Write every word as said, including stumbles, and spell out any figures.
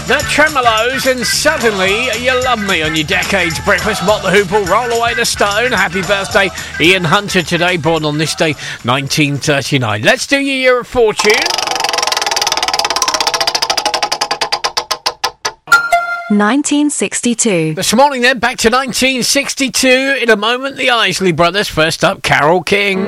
The Tremolos and Suddenly You Love Me on your Decades Breakfast. Mott the Hoople, Roll Away the Stone. Happy birthday, Ian Hunter, today, born on this day, nineteen thirty-nine. Let's do your Year of Fortune. nineteen sixty-two. This morning then, back to nineteen sixty-two. In a moment, the Isley Brothers. First up, Carole King.